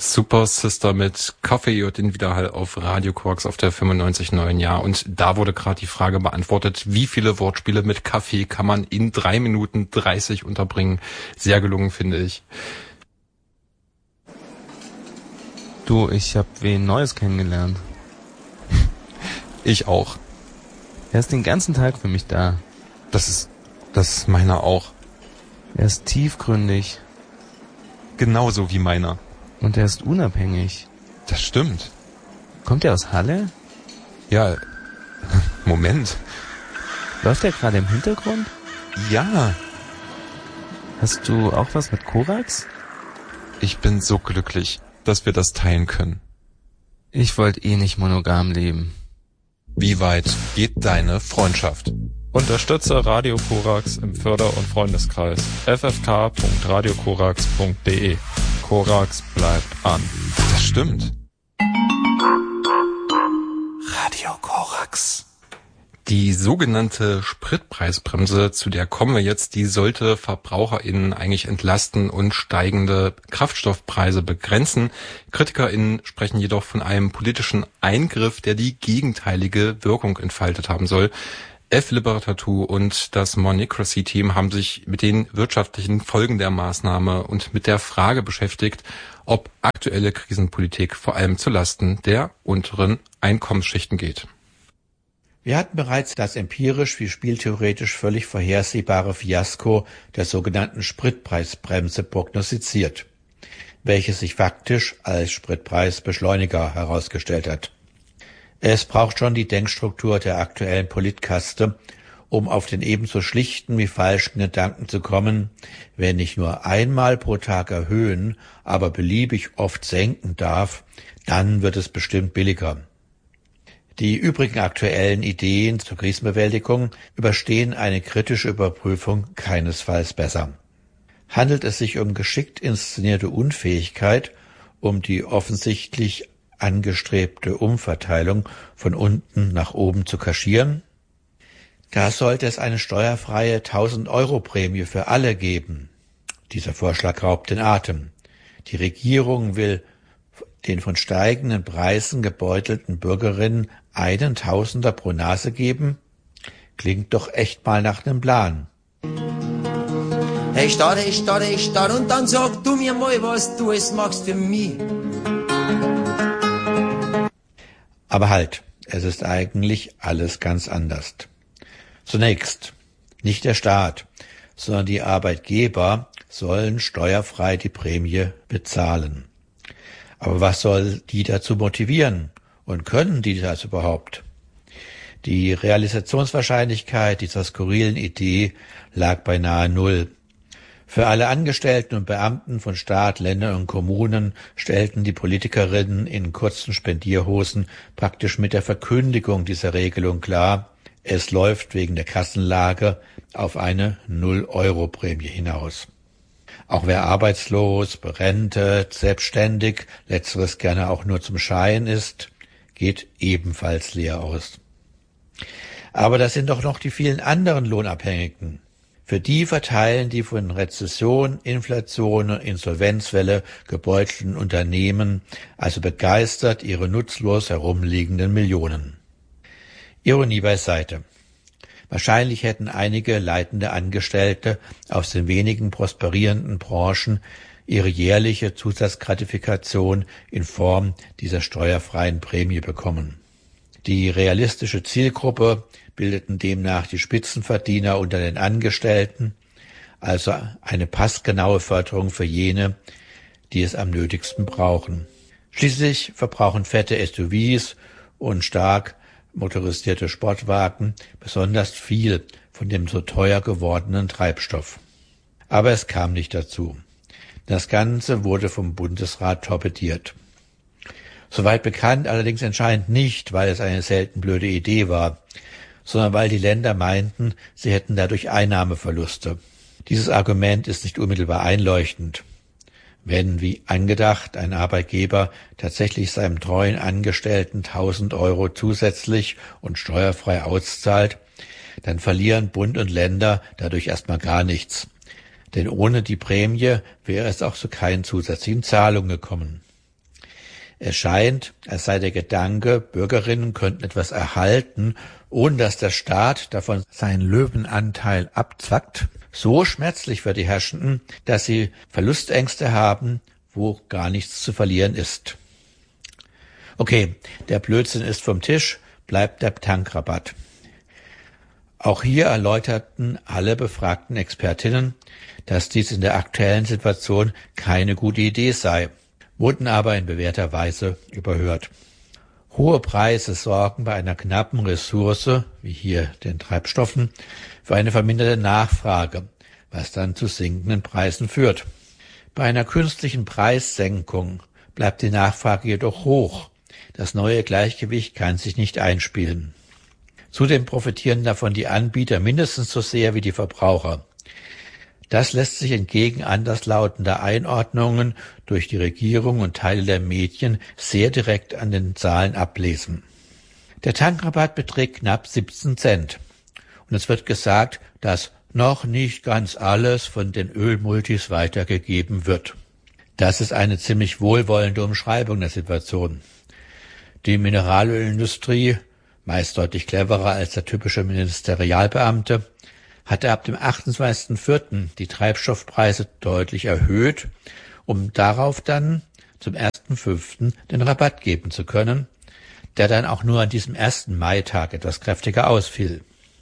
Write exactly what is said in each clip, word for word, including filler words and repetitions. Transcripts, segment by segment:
Super Sister mit Coffee und den Widerhall auf Radio Korax auf der fünfundneunzig Komma neun. Ja, und da wurde gerade die Frage beantwortet, wie viele Wortspiele mit Kaffee kann man in drei Minuten dreißig unterbringen? Sehr gelungen, finde ich. Du, ich hab wen Neues kennengelernt. Ich auch. Er ist den ganzen Tag für mich da. Das ist, das ist meiner auch. Er ist tiefgründig. Genauso wie meiner. Und er ist unabhängig. Das stimmt. Kommt er aus Halle? Ja, Moment. Läuft er gerade im Hintergrund? Ja. Hast du auch was mit Korax? Ich bin so glücklich, dass wir das teilen können. Ich wollte eh nicht monogam leben. Wie weit geht deine Freundschaft? Unterstütze Radio Korax im Förder- und Freundeskreis. f f k punkt radio korax punkt d e. Korax bleibt an. Das stimmt. Radio Korax. Die sogenannte Spritpreisbremse, zu der kommen wir jetzt, die sollte VerbraucherInnen eigentlich entlasten und steigende Kraftstoffpreise begrenzen. KritikerInnen sprechen jedoch von einem politischen Eingriff, der die gegenteilige Wirkung entfaltet haben soll. F-Libertatou und das Monocracy-Team haben sich mit den wirtschaftlichen Folgen der Maßnahme und mit der Frage beschäftigt, ob aktuelle Krisenpolitik vor allem zulasten der unteren Einkommensschichten geht. Wir hatten bereits das empirisch wie spieltheoretisch völlig vorhersehbare Fiasko der sogenannten Spritpreisbremse prognostiziert, welches sich faktisch als Spritpreisbeschleuniger herausgestellt hat. Es braucht schon die Denkstruktur der aktuellen Politkaste, um auf den ebenso schlichten wie falschen Gedanken zu kommen, wer nicht nur einmal pro Tag erhöhen, aber beliebig oft senken darf, dann wird es bestimmt billiger. Die übrigen aktuellen Ideen zur Krisenbewältigung überstehen eine kritische Überprüfung keinesfalls besser. Handelt es sich um geschickt inszenierte Unfähigkeit, um die offensichtlich angestrebte Umverteilung von unten nach oben zu kaschieren? Da sollte es eine steuerfreie tausend-Euro-Prämie für alle geben. Dieser Vorschlag raubt den Atem. Die Regierung will den von steigenden Preisen gebeutelten Bürgerinnen einen Tausender pro Nase geben? Klingt doch echt mal nach nem Plan. Hey Starre, ich starre, ich starre und dann sag du mir mal, was du es machst für mich. Aber halt, es ist eigentlich alles ganz anders. Zunächst, nicht der Staat, sondern die Arbeitgeber sollen steuerfrei die Prämie bezahlen. Aber was soll die dazu motivieren? Und können die das überhaupt? Die Realisationswahrscheinlichkeit dieser skurrilen Idee lag beinahe null. Für alle Angestellten und Beamten von Staat, Ländern und Kommunen stellten die Politikerinnen in kurzen Spendierhosen praktisch mit der Verkündigung dieser Regelung klar, es läuft wegen der Kassenlage auf eine Null-Euro-Prämie hinaus. Auch wer arbeitslos, berentet, selbstständig, letzteres gerne auch nur zum Schein ist, geht ebenfalls leer aus. Aber das sind doch noch die vielen anderen Lohnabhängigen. Für die verteilen die von Rezession, Inflation und Insolvenzwelle gebeutelten Unternehmen also begeistert ihre nutzlos herumliegenden Millionen. Ironie beiseite. Wahrscheinlich hätten einige leitende Angestellte aus den wenigen prosperierenden Branchen ihre jährliche Zusatzgratifikation in Form dieser steuerfreien Prämie bekommen. Die realistische Zielgruppe bildeten demnach die Spitzenverdiener unter den Angestellten, also eine passgenaue Förderung für jene, die es am nötigsten brauchen. Schließlich verbrauchen fette S U Vs und stark motorisierte Sportwagen besonders viel von dem so teuer gewordenen Treibstoff. Aber es kam nicht dazu. Das Ganze wurde vom Bundesrat torpediert. Soweit bekannt allerdings anscheinend nicht, weil es eine selten blöde Idee war, sondern weil die Länder meinten, sie hätten dadurch Einnahmeverluste. Dieses Argument ist nicht unmittelbar einleuchtend. Wenn, wie angedacht, ein Arbeitgeber tatsächlich seinem treuen Angestellten tausend Euro zusätzlich und steuerfrei auszahlt, dann verlieren Bund und Länder dadurch erstmal gar nichts. Denn ohne die Prämie wäre es auch zu keinen zusätzlichen Zahlungen gekommen. Es scheint, als sei der Gedanke, Bürgerinnen könnten etwas erhalten, ohne dass der Staat davon seinen Löwenanteil abzwackt, so schmerzlich für die Herrschenden, dass sie Verlustängste haben, wo gar nichts zu verlieren ist. Okay, der Blödsinn ist vom Tisch, bleibt der Tankrabatt. Auch hier erläuterten alle befragten Expertinnen, dass dies in der aktuellen Situation keine gute Idee sei, wurden aber in bewährter Weise überhört. Hohe Preise sorgen bei einer knappen Ressource, wie hier den Treibstoffen, für eine verminderte Nachfrage, was dann zu sinkenden Preisen führt. Bei einer künstlichen Preissenkung bleibt die Nachfrage jedoch hoch. Das neue Gleichgewicht kann sich nicht einspielen. Zudem profitieren davon die Anbieter mindestens so sehr wie die Verbraucher. Das lässt sich entgegen anderslautender Einordnungen durch die Regierung und Teile der Medien sehr direkt an den Zahlen ablesen. Der Tankrabatt beträgt knapp siebzehn Cent. Und es wird gesagt, dass noch nicht ganz alles von den Ölmultis weitergegeben wird. Das ist eine ziemlich wohlwollende Umschreibung der Situation. Die Mineralölindustrie, meist deutlich cleverer als der typische Ministerialbeamte, hatte ab dem achtundzwanzigsten vierten die Treibstoffpreise deutlich erhöht, um darauf dann zum ersten fünften den Rabatt geben zu können, der dann auch nur an diesem ersten Maitag etwas kräftiger ausfiel.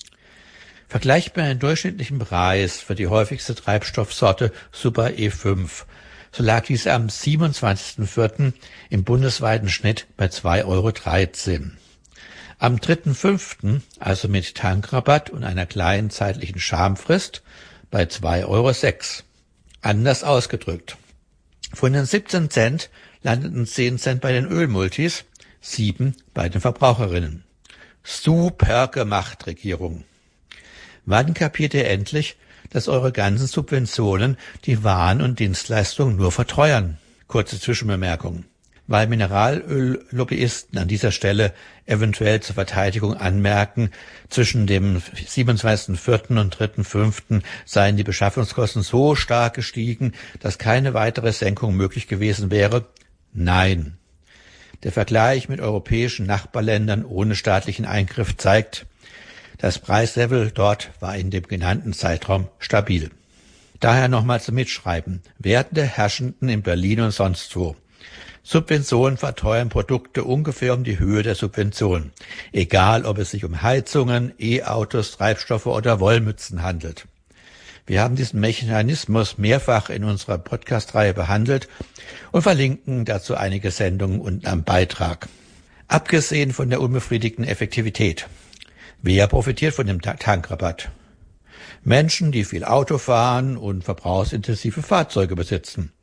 Vergleicht man den durchschnittlichen Preis für die häufigste Treibstoffsorte Super E fünf, so lag diese am siebenundzwanzigsten vierten im bundesweiten Schnitt bei zwei Euro dreizehn. Am dritten fünften, also mit Tankrabatt und einer kleinen zeitlichen Schamfrist, bei zwei Euro sechs. Anders ausgedrückt. Von den siebzehn Cent landeten zehn Cent bei den Ölmultis, sieben bei den Verbraucherinnen. Super gemacht, Regierung. Wann kapiert ihr endlich, dass eure ganzen Subventionen die Waren und Dienstleistungen nur verteuern? Kurze Zwischenbemerkung. Weil Mineralöllobbyisten an dieser Stelle eventuell zur Verteidigung anmerken, zwischen dem siebenundzwanzigsten vierten und dritten fünften seien die Beschaffungskosten so stark gestiegen, dass keine weitere Senkung möglich gewesen wäre. Nein. Der Vergleich mit europäischen Nachbarländern ohne staatlichen Eingriff zeigt, das Preislevel dort war in dem genannten Zeitraum stabil. Daher nochmal zum Mitschreiben. Werten der Herrschenden in Berlin und sonst wo. Subventionen verteuern Produkte ungefähr um die Höhe der Subvention, egal ob es sich um Heizungen, E-Autos, Treibstoffe oder Wollmützen handelt. Wir haben diesen Mechanismus mehrfach in unserer Podcast-Reihe behandelt und verlinken dazu einige Sendungen unten am Beitrag. Abgesehen von der unbefriedigenden Effektivität. Wer profitiert von dem Tankrabatt? Menschen, die viel Auto fahren und verbrauchsintensive Fahrzeuge besitzen.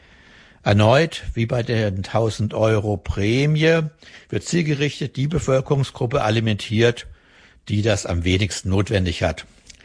Erneut, wie bei den tausend Euro Prämie, wird zielgerichtet die Bevölkerungsgruppe alimentiert, die das am wenigsten notwendig hat.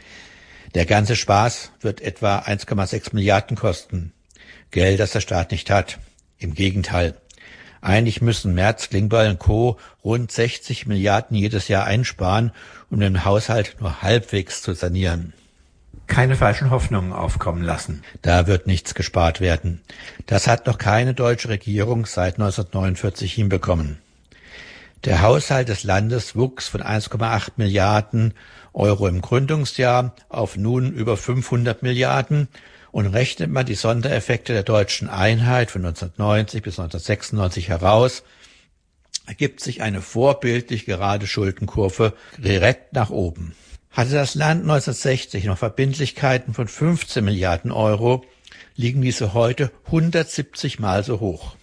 Der ganze Spaß wird etwa eins Komma sechs Milliarden kosten. Geld, das der Staat nicht hat. Im Gegenteil. Eigentlich müssen Merz, Klingbeil und Co. rund sechzig Milliarden jedes Jahr einsparen, um den Haushalt nur halbwegs zu sanieren. Keine falschen Hoffnungen aufkommen lassen. Da wird nichts gespart werden. Das hat noch keine deutsche Regierung seit neunzehnhundertneunundvierzig hinbekommen. Der Haushalt des Landes wuchs von eins Komma acht Milliarden Euro im Gründungsjahr auf nun über fünfhundert Milliarden und rechnet man die Sondereffekte der deutschen Einheit von neunzehnhundertneunzig bis neunzehnhundertsechsundneunzig heraus, ergibt sich eine vorbildlich gerade Schuldenkurve direkt nach oben. Hatte das Land neunzehnhundertsechzig noch Verbindlichkeiten von fünfzehn Milliarden Euro, liegen diese heute hundertsiebzig Mal so hoch.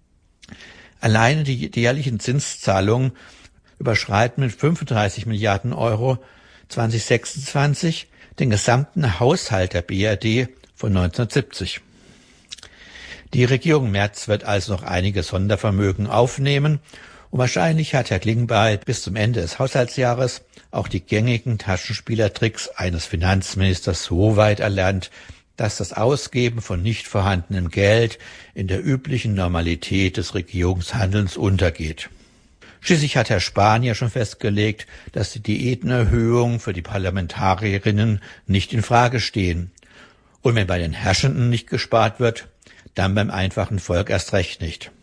Alleine die jährlichen Zinszahlungen überschreiten mit fünfunddreißig Milliarden Euro zweitausendsechsundzwanzig den gesamten Haushalt der B R D von neunzehnhundertsiebzig. Die Regierung Merz wird also noch einige Sondervermögen aufnehmen und wahrscheinlich hat Herr Klingbeil bis zum Ende des Haushaltsjahres auch die gängigen Taschenspielertricks eines Finanzministers so weit erlernt, dass das Ausgeben von nicht vorhandenem Geld in der üblichen Normalität des Regierungshandelns untergeht. Schließlich hat Herr Spahn ja schon festgelegt, dass die Diätenerhöhungen für die Parlamentarierinnen nicht in Frage stehen. Und wenn bei den Herrschenden nicht gespart wird, dann beim einfachen Volk erst recht nicht.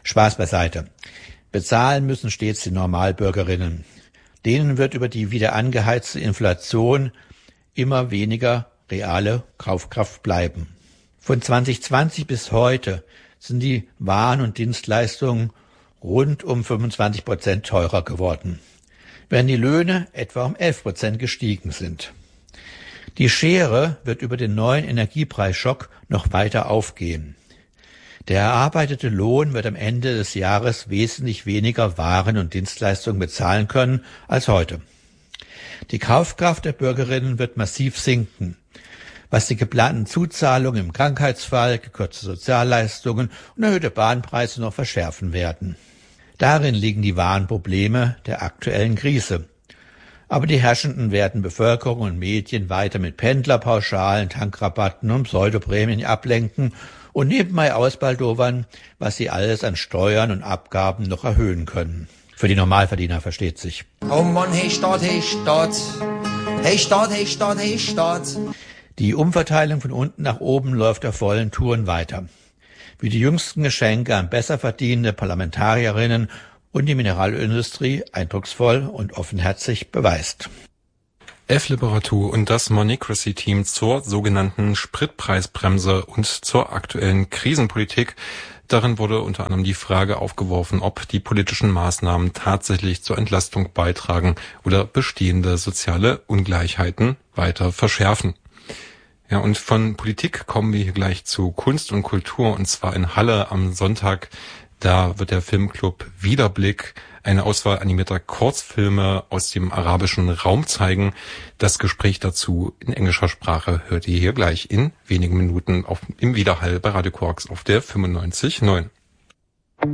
Spaß beiseite. Bezahlen müssen stets die Normalbürgerinnen. Denen wird über die wieder angeheizte Inflation immer weniger reale Kaufkraft bleiben. Von zwanzig zwanzig bis heute sind die Waren und Dienstleistungen rund um fünfundzwanzig Prozent teurer geworden, während die Löhne etwa um elf Prozent gestiegen sind. Die Schere wird über den neuen Energiepreisschock noch weiter aufgehen. Der erarbeitete Lohn wird am Ende des Jahres wesentlich weniger Waren und Dienstleistungen bezahlen können als heute. Die Kaufkraft der Bürgerinnen wird massiv sinken, was die geplanten Zuzahlungen im Krankheitsfall, gekürzte Sozialleistungen und erhöhte Bahnpreise noch verschärfen werden. Darin liegen die wahren Probleme der aktuellen Krise. Aber die Herrschenden werden Bevölkerung und Medien weiter mit Pendlerpauschalen, Tankrabatten und Pseudoprämien ablenken und nebenbei ausbaldowern, was sie alles an Steuern und Abgaben noch erhöhen können. Für die Normalverdiener, versteht sich. Oh Mann, hey Staat, hey Staat, hey Staat, hey Staat, hey Staat. Die Umverteilung von unten nach oben läuft auf vollen Touren weiter. Wie die jüngsten Geschenke an besser verdienende Parlamentarierinnen und die Mineralölindustrie eindrucksvoll und offenherzig beweist. F-Liberatur und das Moneycracy-Team zur sogenannten Spritpreisbremse und zur aktuellen Krisenpolitik. Darin wurde unter anderem die Frage aufgeworfen, ob die politischen Maßnahmen tatsächlich zur Entlastung beitragen oder bestehende soziale Ungleichheiten weiter verschärfen. Ja, und von Politik kommen wir hier gleich zu Kunst und Kultur, und zwar in Halle am Sonntag. Da wird der Filmclub Wiederblick eine Auswahl animierter Kurzfilme aus dem arabischen Raum zeigen. Das Gespräch dazu in englischer Sprache hört ihr hier gleich in wenigen Minuten auf, im Widerhall bei Radio Korax auf der fünfundneunzig Komma neun.